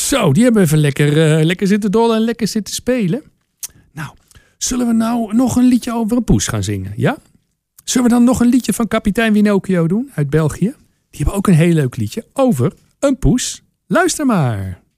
Zo, die hebben even lekker zitten dollen en lekker zitten spelen. Nou, zullen we nou nog een liedje over een poes gaan zingen, ja? Zullen we dan nog een liedje van kapitein Winocchio doen uit België? Die hebben ook een heel leuk liedje over een poes. Luister maar.